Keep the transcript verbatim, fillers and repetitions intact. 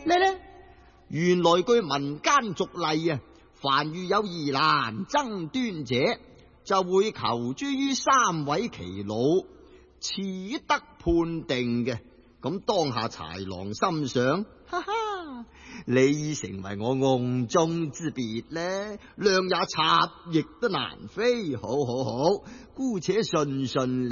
呢呢，原來據民間俗例啊，凡遇有疑難爭端者，就會求諸於三位耆老，此得判定嘅。咁當下豺狼心想，哈哈，你已成為我甕中之鱉呢，量也插翼都難飛。好好好，姑且順順